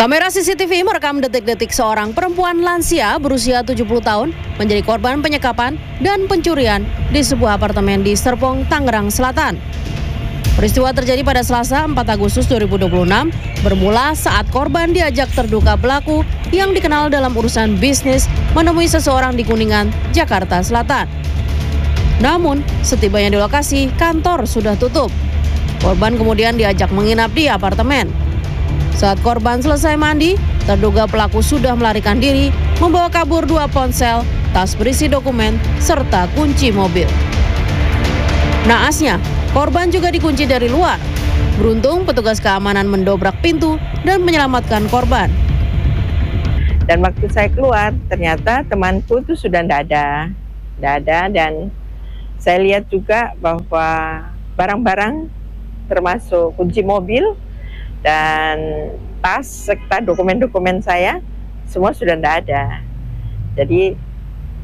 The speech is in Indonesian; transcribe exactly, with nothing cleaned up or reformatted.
Kamera C C T V merekam detik-detik seorang perempuan lansia berusia tujuh puluh tahun menjadi korban penyekapan dan pencurian di sebuah apartemen di Serpong, Tangerang Selatan. Peristiwa terjadi pada Selasa empat Agustus dua ribu dua puluh enam, bermula saat korban diajak terduga pelaku yang dikenal dalam urusan bisnis menemui seseorang di Kuningan, Jakarta Selatan. Namun, setibanya di lokasi, kantor sudah tutup. Korban kemudian diajak menginap di apartemen. Saat korban selesai mandi, terduga pelaku sudah melarikan diri, membawa kabur dua ponsel, tas berisi dokumen, serta kunci mobil. Naasnya, korban juga dikunci dari luar. Beruntung petugas keamanan mendobrak pintu dan menyelamatkan korban. Dan waktu saya keluar, ternyata temanku itu sudah tidak ada. Tidak ada, dan saya lihat juga bahwa barang-barang termasuk kunci mobil dan tas serta dokumen-dokumen saya semua sudah tidak ada. Jadi